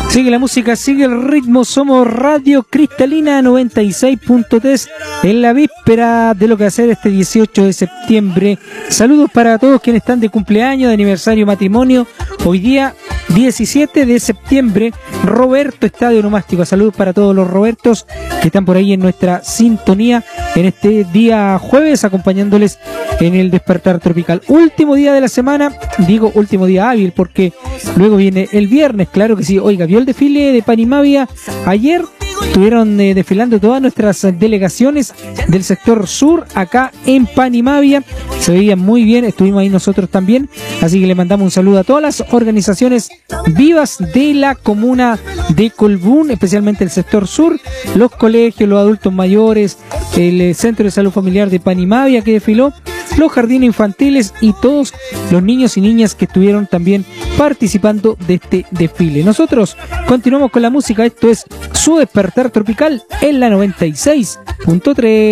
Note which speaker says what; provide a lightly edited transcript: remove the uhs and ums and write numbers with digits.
Speaker 1: Sigue la música, sigue el ritmo. Somos Radio Cristalina 96.3 en la víspera de lo que va a ser este 18 de septiembre. Saludos para todos quienes están de cumpleaños, de aniversario, matrimonio. Hoy día 17 de septiembre, Roberto Estadio Nomástico. Saludos para todos los Robertos que están por ahí en nuestra sintonía en este día jueves, acompañándoles en el despertar tropical. Último día de la semana, digo último día hábil porque luego viene el viernes, claro que sí. Oiga, ¿vio el desfile de Panimavia ayer? Estuvieron desfilando todas nuestras delegaciones del sector sur acá en Panimavia. Se veían muy bien, estuvimos ahí nosotros también. Así que le mandamos un saludo a todas las organizaciones vivas de la comuna de Colbún, especialmente el sector sur, los colegios, los adultos mayores, el Centro de Salud Familiar de Panimavia que desfiló, los jardines infantiles y todos los niños y niñas que estuvieron también participando de este desfile. Nosotros continuamos con la música. Esto es Su Despertar Tropical en la 96.3.